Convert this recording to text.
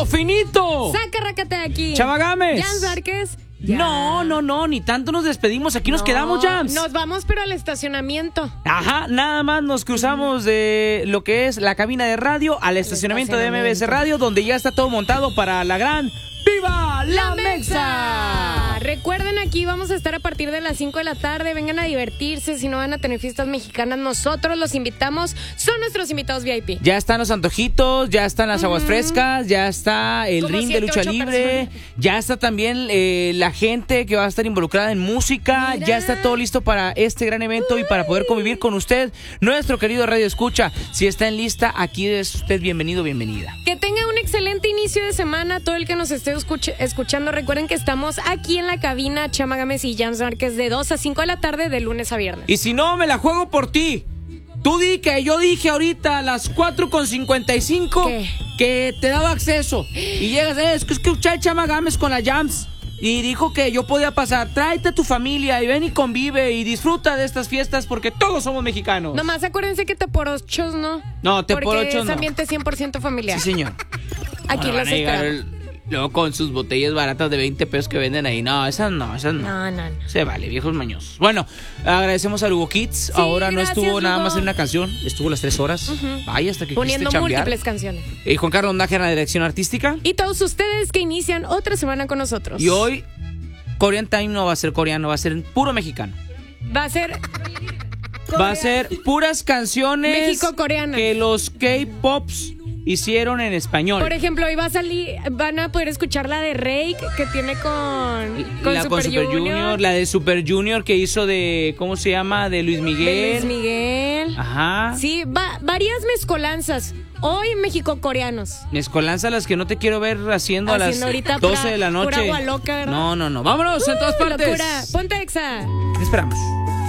finito, finito. Saca Rácate de aquí. Chava Gámez. Jan Márquez. No, ni tanto nos despedimos. Aquí nos quedamos, Jams. Nos vamos, pero al estacionamiento. Ajá, nada más nos cruzamos de lo que es la cabina de radio al estacionamiento de MBS Radio, donde ya está todo montado para la gran ¡Viva la Mexa! Recuerden, aquí vamos a estar a partir de las 5 de la tarde. Vengan a divertirse. Si no van a tener fiestas mexicanas, nosotros los invitamos. Son nuestros invitados VIP. Ya están los antojitos, ya están las aguas frescas, ya está el Como ring 7, de lucha 8 libre, personas. ya está también la gente que va a estar involucrada en música. Mira. Ya está todo listo para este gran evento y para poder convivir con usted, nuestro querido Radio Escucha. Si está en lista, aquí es usted bienvenido, bienvenida. Que tenga un excelente inicio de semana. Todo el que nos esté escuchando, recuerden que estamos aquí en la cabina Chama Gámez y Jan Márquez de 2 a 5 de la tarde, de lunes a viernes. Y si no, me la juego por ti. Tú di que yo dije ahorita a las 4:55 ¿Qué? que te daba acceso. Y llegas, es que escuché Chama Gámez con la Jams. Y dijo que yo podía pasar. Tráete a tu familia y ven y convive y disfruta de estas fiestas porque todos somos mexicanos. Nomás acuérdense que Teporochos no. No, Teporochos porque es no. ambiente 100% familiar. Sí, señor. Aquí Ahora los van a llegar esperamos. luego con sus botellas baratas de 20 pesos que venden ahí. No, esas no. No. Se vale, viejos mañosos. Bueno, agradecemos a Hugo Kids. Ahora no gracias, estuvo nada Hugo. más en una canción. Estuvo las 3 horas. Vaya, hasta que Poniendo quisiste chambear. múltiples canciones. Juan Carlos Naje en la dirección artística. Y todos ustedes que inician otra semana con nosotros. Y hoy, Korean Time no va a ser coreano, va a ser puro mexicano. va a ser Va a ser puras canciones México-coreanas. que los K-Pops hicieron en español. Por ejemplo, hoy van a poder escuchar la de Rake que tiene con La con Super Junior, la de Super Junior que hizo de, ¿cómo se llama? De Luis Miguel. De Luis Miguel. Ajá. Sí, varias mezcolanzas. Hoy México-coreanos. Mezcolanza las que no te quiero ver haciendo a las ahorita 12 pura- de la noche. pura agua loca, ¿verdad? No. Vámonos en todas partes. Locura. Ponte Exa. ¿Qué esperamos?